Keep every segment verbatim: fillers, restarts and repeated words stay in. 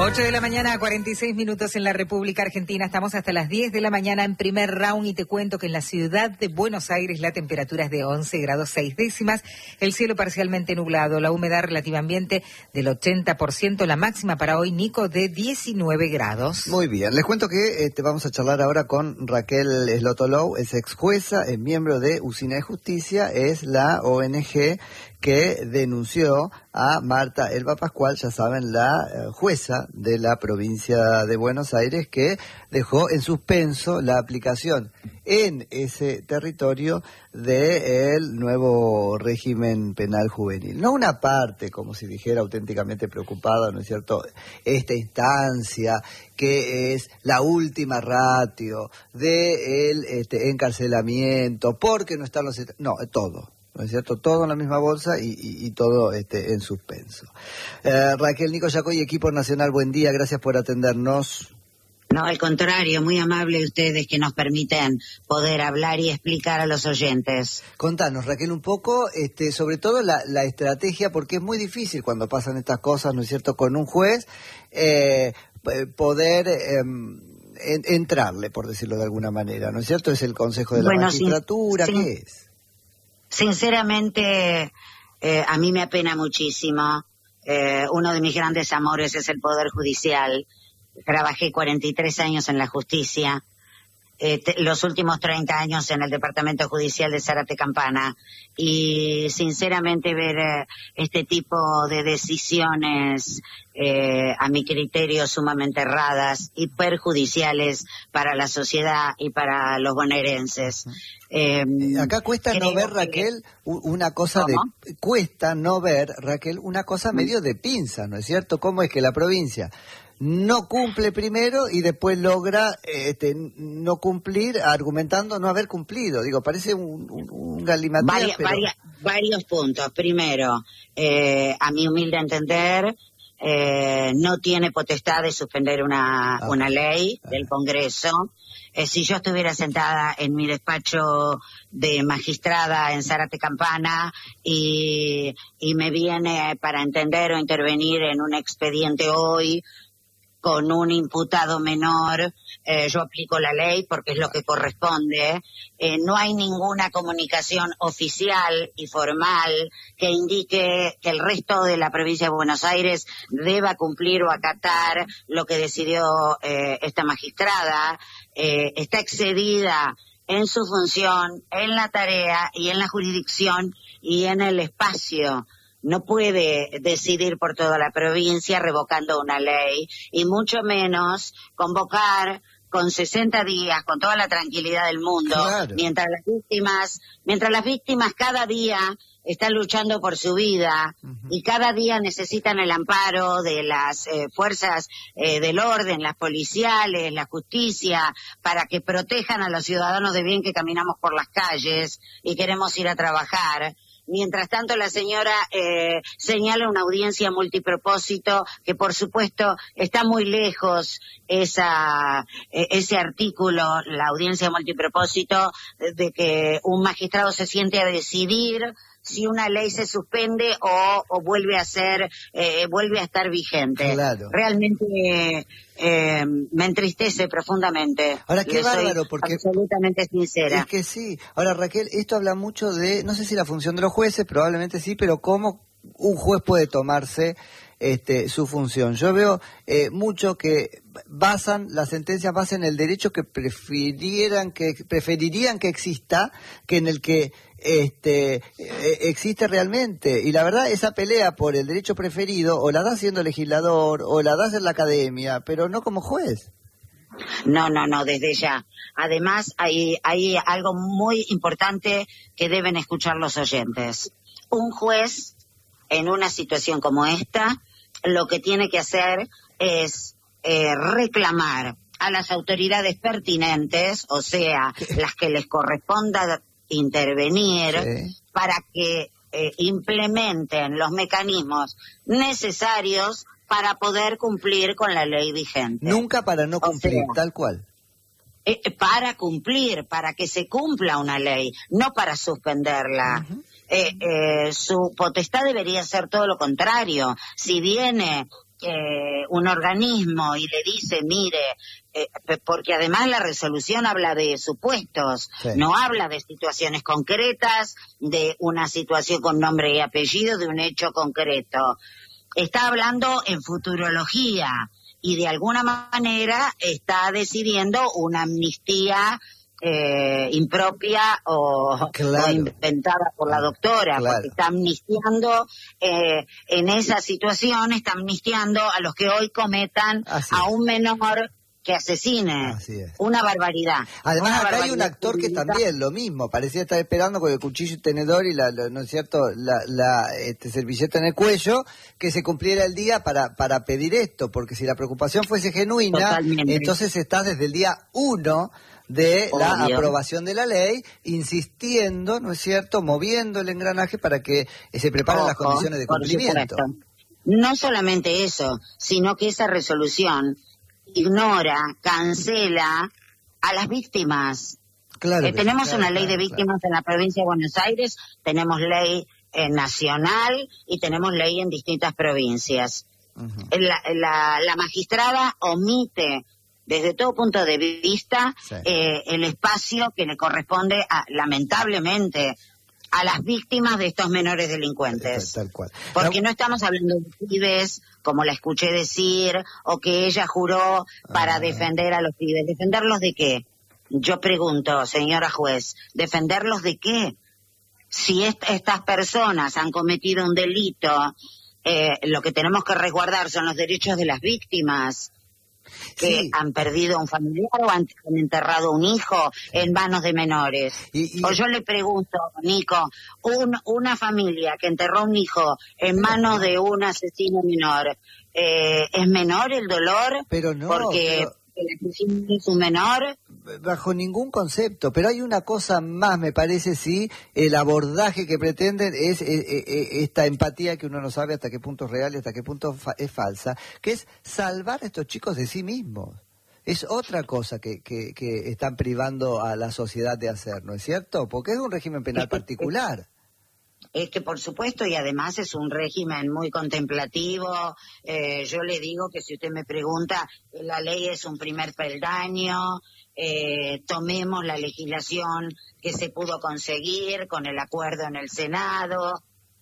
ocho de la mañana, cuarenta y seis minutos en la República Argentina. Estamos hasta las diez de la mañana en primer round y te cuento que en la ciudad de Buenos Aires la temperatura es de once grados seis décimas, el cielo parcialmente nublado, la humedad relativa ambiente del ochenta por ciento, la máxima para hoy, Nico, de diecinueve grados. Muy bien, les cuento que este, vamos a charlar ahora con Raquel Slotolou, es ex jueza, es miembro de Usina de Justicia, es la O N G que denunció a Marta Elba Pascual, ya saben, la eh, jueza de la provincia de Buenos Aires, que dejó en suspenso la aplicación en ese territorio del nuevo régimen penal juvenil. No una parte, como si dijera, auténticamente preocupada, ¿no es cierto?, esta instancia que es la última ratio del este, encarcelamiento, porque no están los... No, todo. ¿No es cierto? Todo en la misma bolsa y, y, y todo este, en suspenso. Eh, Raquel, Nico Yacoy, equipo nacional, buen día, gracias por atendernos. No, al contrario, muy amable ustedes que nos permiten poder hablar y explicar a los oyentes. Contanos, Raquel, un poco, este, sobre todo la, la estrategia, porque es muy difícil cuando pasan estas cosas, ¿no es cierto?, con un juez, eh, poder... Eh, en, entrarle, por decirlo de alguna manera, ¿no es cierto? Es el Consejo de la bueno, Magistratura, sin, ¿qué sin... es? Sinceramente, eh, a mí me apena muchísimo. Eh, uno de mis grandes amores es el Poder Judicial. Trabajé cuarenta y tres años en la justicia, eh, te, los últimos treinta años en el Departamento Judicial de Zárate Campana. Y sinceramente ver eh, este tipo de decisiones, eh, a mi criterio, sumamente erradas y perjudiciales para la sociedad y para los bonaerenses. Eh, Acá cuesta no ver, Raquel, una cosa ¿Cómo? de... Cuesta no ver, Raquel, una cosa medio de pinza, ¿no es cierto? ¿Cómo es que la provincia no cumple primero y después logra este, no cumplir argumentando no haber cumplido? Digo, parece un, un, un galimatías, Varia, pero... varia, varios puntos. Primero, eh, a mi humilde entender, eh, no tiene potestad de suspender una, ah, una ley ah. del Congreso. Eh, si yo estuviera sentada en mi despacho de magistrada en Zárate Campana y, y me viene para entender o intervenir en un expediente hoy con un imputado menor, eh, yo aplico la ley porque es lo que corresponde. Eh, no hay ninguna comunicación oficial y formal que indique que el resto de la provincia de Buenos Aires deba cumplir o acatar lo que decidió eh, esta magistrada. Eh, está excedida en su función, en la tarea y en la jurisdicción y en el espacio. No puede decidir por toda la provincia revocando una ley y mucho menos convocar con sesenta días, con toda la tranquilidad del mundo, claro. mientras las víctimas, mientras las víctimas cada día están luchando por su vida uh-huh. y cada día necesitan el amparo de las eh, fuerzas eh, del orden, las policiales, la justicia, para que protejan a los ciudadanos de bien que caminamos por las calles y queremos ir a trabajar. Mientras tanto, la señora eh, señala una audiencia multipropósito que, por supuesto, está muy lejos esa eh, ese artículo, la audiencia multipropósito, de, de que un magistrado se siente a decidir si una ley se suspende o, o vuelve a ser, eh, vuelve a estar vigente. Claro. Realmente eh, eh, me entristece profundamente. Ahora, qué bárbaro, porque... absolutamente sincera. Es que sí. Ahora, Raquel, esto habla mucho de, no sé si la función de los jueces, probablemente sí, pero cómo un juez puede tomarse este, su función. Yo veo eh, mucho que basan, las sentencias basan en el derecho que prefirieran que preferirían que exista que en el que este eh, existe realmente. Y la verdad, esa pelea por el derecho preferido o la da siendo legislador o la das en la academia, pero no como juez. No, no, no, desde ya. Además, hay, hay algo muy importante que deben escuchar los oyentes. Un juez, en una situación como esta, lo que tiene que hacer es eh, reclamar a las autoridades pertinentes, o sea, las que les corresponda intervenir, sí. para que eh, implementen los mecanismos necesarios para poder cumplir con la ley vigente. Nunca para no cumplir, o sea, tal cual. Eh, para cumplir, para que se cumpla una ley, no para suspenderla. Uh-huh. Eh, eh, su potestad debería ser todo lo contrario. Si viene eh, un organismo y le dice, mire, eh, porque además la resolución habla de supuestos, sí. no habla de situaciones concretas, de una situación con nombre y apellido, de un hecho concreto. Está hablando en futurología y de alguna manera está decidiendo una amnistía Eh, impropia o, claro. o inventada por la doctora, claro. porque está amnistiando eh, en esa situación, está amnistiando a los que hoy cometan Así a es. un menor que asesine. Una barbaridad. Además, una acá barbaridad hay un actor que también lo mismo, parecía estar esperando con el cuchillo y tenedor y la, la no es cierto, la, la este, servilleta en el cuello, que se cumpliera el día para, para pedir esto, porque si la preocupación fuese genuina, Totalmente. entonces estás desde el día uno de Obvio. la aprobación de la ley, insistiendo, ¿no es cierto?, moviendo el engranaje para que se preparen Ojo, las condiciones de cumplimiento. No solamente eso, sino que esa resolución ignora, cancela a las víctimas. Claro eh, tenemos sí, claro, una ley claro, de víctimas claro. en la provincia de Buenos Aires, tenemos ley eh, nacional y tenemos ley en distintas provincias. Uh-huh. La, la, la magistrada omite desde todo punto de vista, sí. eh, el espacio que le corresponde, a, lamentablemente, a las víctimas de estos menores delincuentes. Tal, tal cual. Porque no estamos hablando de pibes, como la escuché decir, o que ella juró para ah. defender a los pibes. ¿Defenderlos de qué? Yo pregunto, señora juez, ¿defenderlos de qué? Si est- estas personas han cometido un delito, eh, lo que tenemos que resguardar son los derechos de las víctimas, que sí. han perdido un familiar o han, han enterrado un hijo en manos de menores. Y, y... O yo le pregunto, Nico, un, una familia que enterró un hijo en manos de un asesino menor, eh, ¿es menor el dolor? Pero no, porque pero... el asesino es un menor. Bajo ningún concepto, pero hay una cosa más, me parece, sí, el abordaje que pretenden es, es, es, es esta empatía que uno no sabe hasta qué punto es real y hasta qué punto fa- es falsa, que es salvar a estos chicos de sí mismos. Es otra cosa que, que, que están privando a la sociedad de hacer, ¿no es cierto? Porque es un régimen penal particular. Es que por supuesto, y además es un régimen muy contemplativo. Eh, yo le digo que si usted me pregunta, la ley es un primer peldaño, eh, tomemos la legislación que se pudo conseguir con el acuerdo en el Senado,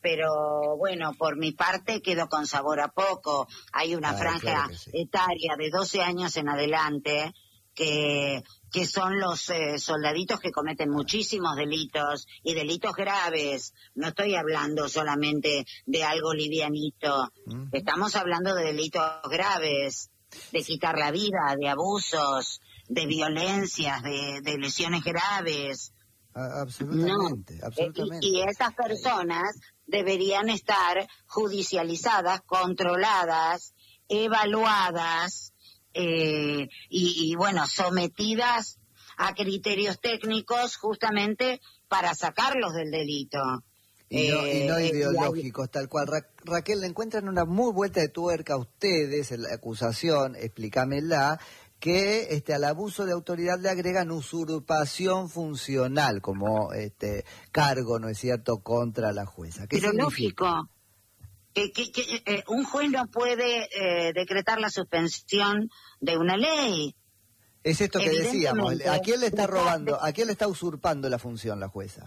pero bueno, por mi parte quedo con sabor a poco. Hay una ah, franja claro sí. etaria de doce años en adelante que... que son los eh, soldaditos que cometen muchísimos delitos y delitos graves. No estoy hablando solamente de algo livianito. Uh-huh. Estamos hablando de delitos graves, de quitar la vida, de abusos, de violencias, de, de lesiones graves. Ah, absolutamente, no. absolutamente. Y, y esas personas deberían estar judicializadas, controladas, evaluadas, Eh, y, y bueno, sometidas a criterios técnicos justamente para sacarlos del delito. Y no, eh, y no eh, ideológicos, tal cual. Ra- Raquel, le encuentran una muy vuelta de tuerca a ustedes en la acusación, explícamela, que este, al abuso de autoridad le agregan usurpación funcional como este cargo, ¿no es cierto?, contra la jueza. ¿Qué Pero significa? lógico. Que, que, que eh, un juez no puede eh, decretar la suspensión de una ley. Es esto que decíamos, ¿a quién le está robando, a quién le está usurpando la función la jueza?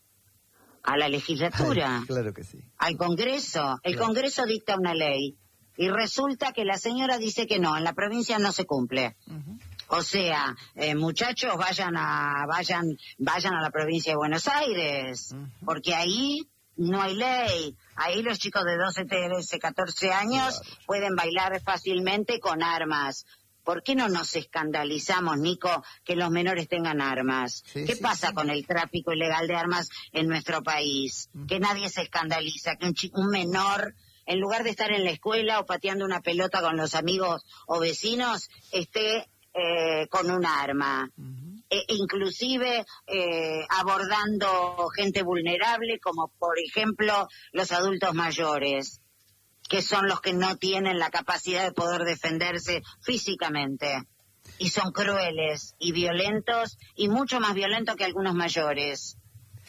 A la legislatura. Ay, claro que sí. Al Congreso. El claro. Congreso dicta una ley y resulta que la señora dice que no, en la provincia no se cumple. Uh-huh. O sea, eh, muchachos, vayan a vayan vayan a la provincia de Buenos Aires, uh-huh. porque ahí no hay ley. Ahí los chicos de doce, trece, catorce años claro. pueden bailar fácilmente con armas. ¿Por qué no nos escandalizamos, Nico, que los menores tengan armas? Sí, ¿Qué sí, pasa sí. con el tráfico ilegal de armas en nuestro país? Mm. Que nadie se escandaliza, que un, chico, un menor, en lugar de estar en la escuela o pateando una pelota con los amigos o vecinos, esté eh, con un arma. Mm. E inclusive eh, abordando gente vulnerable, como por ejemplo los adultos mayores, que son los que no tienen la capacidad de poder defenderse físicamente, y son crueles y violentos, y mucho más violentos que algunos mayores.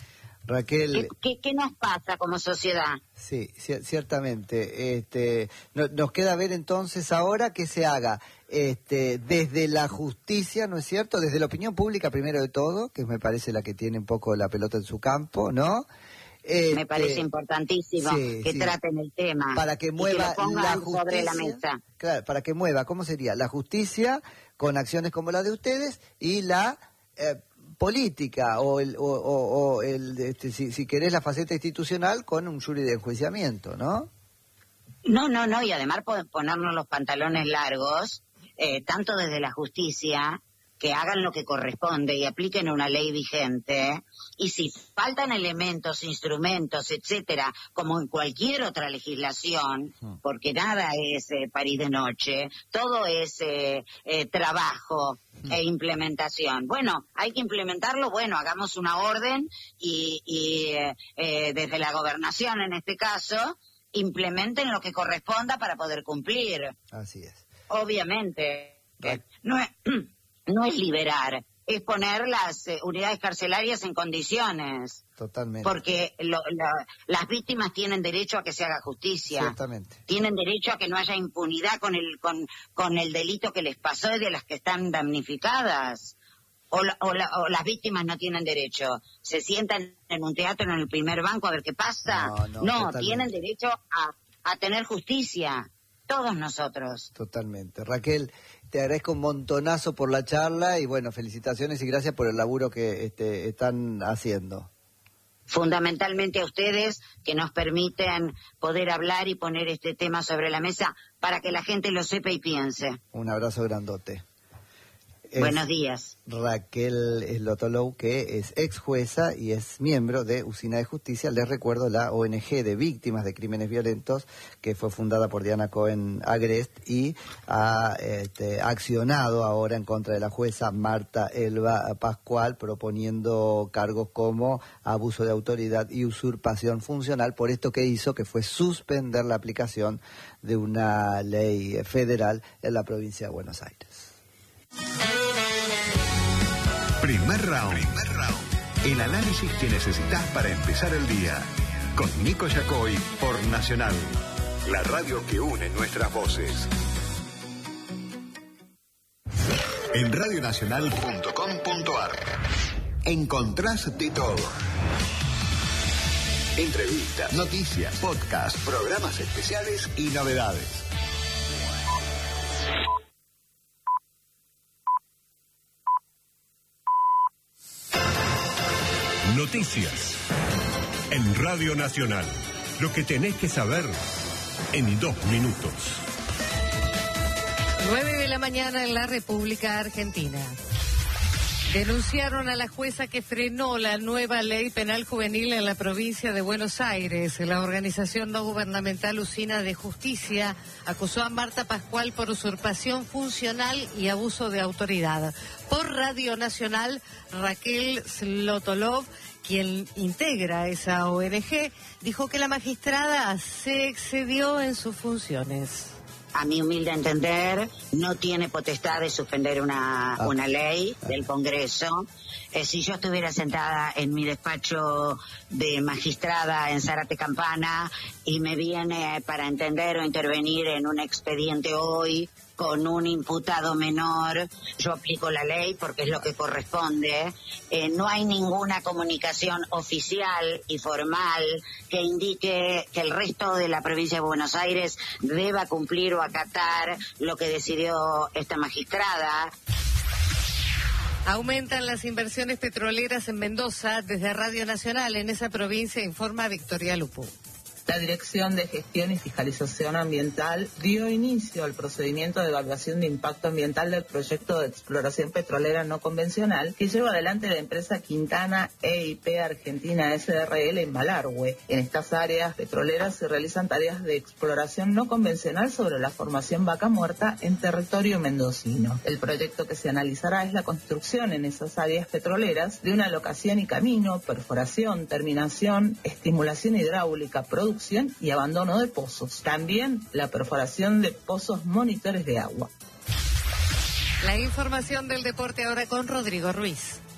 Raquel, ¿Qué, qué, qué nos pasa como sociedad? Sí, ciertamente. Este, no, nos queda ver entonces ahora qué se haga este, desde la justicia, ¿no es cierto? Desde la opinión pública primero de todo, que me parece la que tiene un poco la pelota en su campo, ¿no? Este, me parece importantísimo sí, que sí. traten el tema para que mueva y que lo la justicia sobre la mesa. Claro, para que mueva, ¿cómo sería? La justicia con acciones como la de ustedes y la eh, política o el, o, o, o el este, si, si querés la faceta institucional con un jury de enjuiciamiento, ¿no? No, no, no, y además ponernos los pantalones largos, eh, tanto desde la justicia, que hagan lo que corresponde y apliquen una ley vigente, y si faltan elementos, instrumentos, etcétera, como en cualquier otra legislación, porque nada es eh, París de noche, todo es eh, eh, trabajo e implementación. Bueno, hay que implementarlo, bueno, hagamos una orden y, y eh, eh, desde la gobernación en este caso, implementen lo que corresponda para poder cumplir. Así es. Obviamente, Right. no es, no es liberar, es poner las eh, unidades carcelarias en condiciones. Totalmente. Porque lo, la, las víctimas tienen derecho a que se haga justicia. Ciertamente. Tienen derecho a que no haya impunidad con el con, con el delito que les pasó y de las que están damnificadas. O, la, o, la, o las víctimas no tienen derecho. Se sientan en un teatro en el primer banco a ver qué pasa. No, no, no totalmente. tienen derecho a, a tener justicia. Todos nosotros. Totalmente. Raquel, te agradezco un montonazo por la charla y bueno, felicitaciones y gracias por el laburo que este, están haciendo. Fundamentalmente a ustedes que nos permiten poder hablar y poner este tema sobre la mesa para que la gente lo sepa y piense. Un abrazo grandote. Es Buenos días. Raquel Slotolov, que es ex jueza y es miembro de Usina de Justicia. Les recuerdo la O N G de víctimas de crímenes violentos, que fue fundada por Diana Cohen Agrest y ha este, accionado ahora en contra de la jueza Marta Elba Pascual, proponiendo cargos como abuso de autoridad y usurpación funcional por esto que hizo, que fue suspender la aplicación de una ley federal en la provincia de Buenos Aires. Primer round. Primer round. El análisis que necesitas para empezar el día. Con Nico Yacoy por Nacional. La radio que une nuestras voces. En radionacional punto com punto ar encontrás de todo. Entrevistas, noticias, podcasts, programas especiales y novedades. Noticias en Radio Nacional. Lo que tenés que saber en dos minutos. nueve de la mañana en la República Argentina. Denunciaron a la jueza que frenó la nueva ley penal juvenil en la provincia de Buenos Aires. La organización no gubernamental Usina de Justicia acusó a Marta Pascual por usurpación funcional y abuso de autoridad. Por Radio Nacional, Raquel Slotolov, quien integra esa O N G, dijo que la magistrada se excedió en sus funciones. A mi humilde entender, no tiene potestad de suspender una, ah. una ley del Congreso. Eh, si yo estuviera sentada en mi despacho de magistrada en Zárate Campana y me viene para entender o intervenir en un expediente hoy con un imputado menor, yo aplico la ley porque es lo que corresponde. Eh, no hay ninguna comunicación oficial y formal que indique que el resto de la provincia de Buenos Aires deba cumplir o acatar lo que decidió esta magistrada. Aumentan las inversiones petroleras en Mendoza. Desde Radio Nacional en esa provincia informa Victoria Lupu. La Dirección de Gestión y Fiscalización Ambiental dio inicio al procedimiento de evaluación de impacto ambiental del proyecto de exploración petrolera no convencional que lleva adelante la empresa Quintana E I P Argentina S R L en Malargüe. En estas áreas petroleras se realizan tareas de exploración no convencional sobre la formación Vaca Muerta en territorio mendocino. El proyecto que se analizará es la construcción en esas áreas petroleras de una locación y camino, perforación, terminación, estimulación hidráulica, producción y abandono de pozos. También la perforación de pozos monitores de agua. La información del deporte ahora con Rodrigo Ruiz.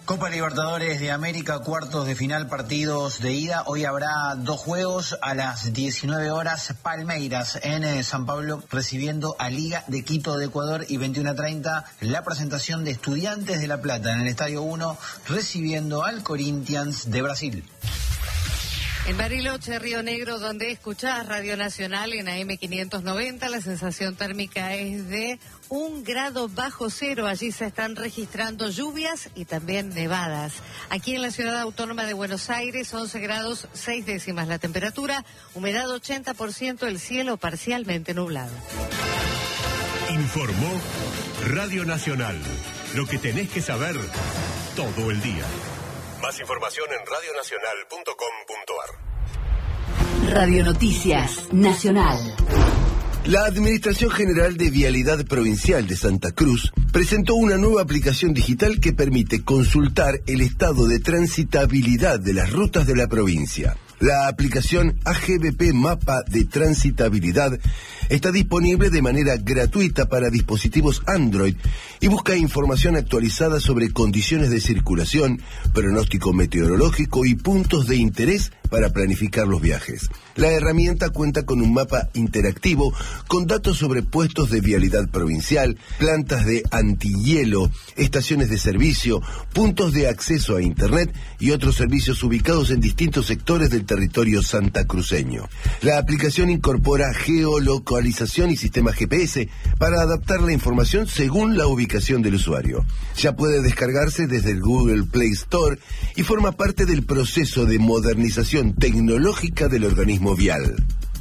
Copa Libertadores de América, cuartos de final, partidos de ida. Hoy habrá dos juegos a las diecinueve horas. Palmeiras en eh, San Pablo recibiendo a Liga de Quito de Ecuador, y veintiuno treinta la presentación de Estudiantes de La Plata en el Estadio uno recibiendo al Corinthians de Brasil. En Bariloche, Río Negro, donde escuchás Radio Nacional en A M quinientos noventa, la sensación térmica es de un grado bajo cero. Allí se están registrando lluvias y también nevadas. Aquí en la ciudad autónoma de Buenos Aires, once grados seis décimas la temperatura, humedad ochenta por ciento, el cielo parcialmente nublado. Informó Radio Nacional. Lo que tenés que saber todo el día. Más información en radio nacional punto com punto a r. Radio Noticias Nacional. La Administración General de Vialidad Provincial de Santa Cruz presentó una nueva aplicación digital que permite consultar el estado de transitabilidad de las rutas de la provincia. La aplicación A G B P Mapa de Transitabilidad está disponible de manera gratuita para dispositivos Android y busca información actualizada sobre condiciones de circulación, pronóstico meteorológico y puntos de interés para planificar los viajes. La herramienta cuenta con un mapa interactivo con datos sobre puestos de vialidad provincial, plantas de antihielo, estaciones de servicio, puntos de acceso a Internet y otros servicios ubicados en distintos sectores del territorio santacruceño. La aplicación incorpora geolocalización y sistema G P S para adaptar la información según la ubicación del usuario. Ya puede descargarse desde el Google Play Store y forma parte del proceso de modernización tecnológica del organismo vial.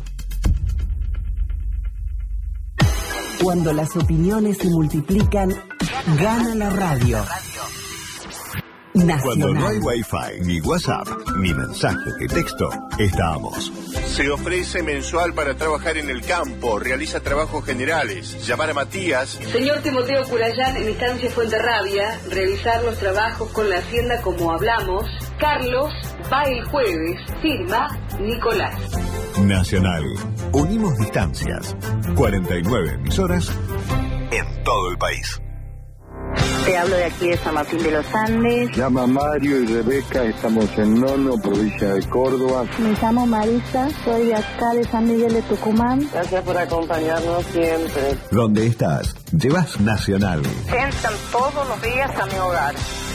Cuando las opiniones se multiplican, gana la radio. Nacional. Cuando no hay Wi-Fi, ni WhatsApp, ni mensaje de texto, estamos. Se ofrece mensual para trabajar en el campo, realiza trabajos generales. Llamar a Matías. Señor Timoteo Curayán, en Estancia Fuenterrabia, realizar los trabajos con la hacienda como hablamos. Carlos va el jueves, firma Nicolás. Nacional. Unimos distancias. cuarenta y nueve emisoras en todo el país. Te hablo de aquí de San Martín de los Andes. Llama Mario y Rebeca, estamos en Nono, provincia de Córdoba. Me llamo Marisa, soy de acá de San Miguel de Tucumán. Gracias por acompañarnos siempre. ¿Dónde estás? Llevas Nacional. Entran todos los días a mi hogar.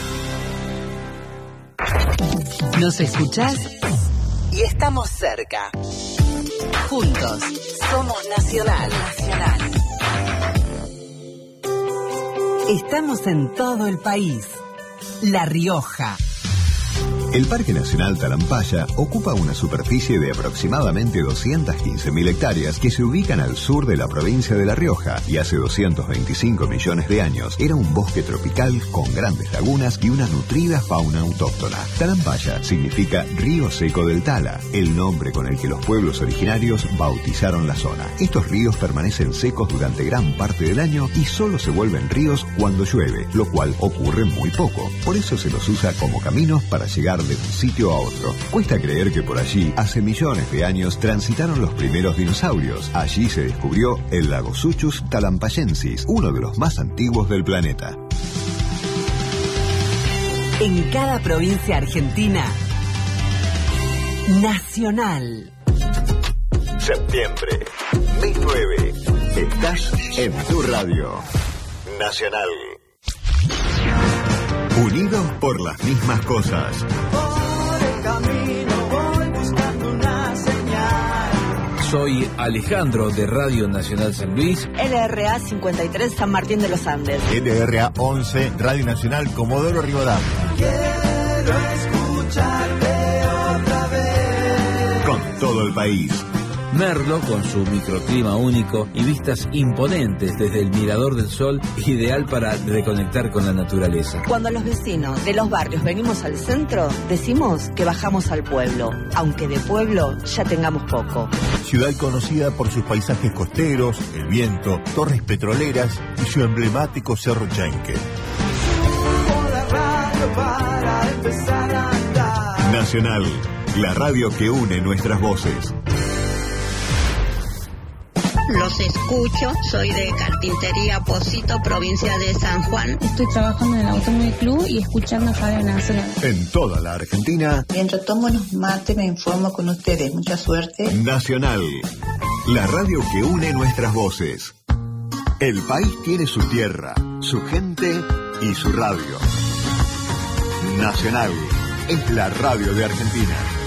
Nos escuchás y estamos cerca. Juntos somos Nacional. Nacional. Estamos en todo el país. La Rioja. El Parque Nacional Talampaya ocupa una superficie de aproximadamente doscientas quince mil hectáreas que se ubican al sur de la provincia de La Rioja y hace doscientos veinticinco millones de años era un bosque tropical con grandes lagunas y una nutrida fauna autóctona. Talampaya significa río seco del Tala, el nombre con el que los pueblos originarios bautizaron la zona. Estos ríos permanecen secos durante gran parte del año y solo se vuelven ríos cuando llueve, lo cual ocurre muy poco. Por eso se los usa como caminos para llegar de un sitio a otro. Cuesta creer que por allí, hace millones de años, transitaron los primeros dinosaurios. Allí se descubrió el Lagosuchus talampayensis, uno de los más antiguos del planeta. En cada provincia argentina, Nacional. Septiembre, mes nueve. Estás en tu radio. Nacional. Unidos por las mismas cosas. Por el camino voy buscando una señal. Soy Alejandro de Radio Nacional San Luis. L R A cincuenta y tres San Martín de los Andes. L R A once Radio Nacional Comodoro Rivadavia. Quiero escucharte otra vez. Con todo el país. Merlo, con su microclima único y vistas imponentes desde el Mirador del Sol, ideal para reconectar con la naturaleza. Cuando los vecinos de los barrios venimos al centro, decimos que bajamos al pueblo, aunque de pueblo ya tengamos poco. Ciudad conocida por sus paisajes costeros, el viento, torres petroleras y su emblemático Cerro Chainque. Subo la radio para empezar a andar. Nacional, la radio que une nuestras voces. los escucho. Soy de Carpintería Pocito, provincia de San Juan. Estoy trabajando en el Automóvil Club y escuchando Radio Nacional. En toda la Argentina. Mientras tomo los mates me informo con ustedes. Mucha suerte. Nacional, la radio que une nuestras voces. El país tiene su tierra, su gente y su radio. Nacional es la radio de Argentina.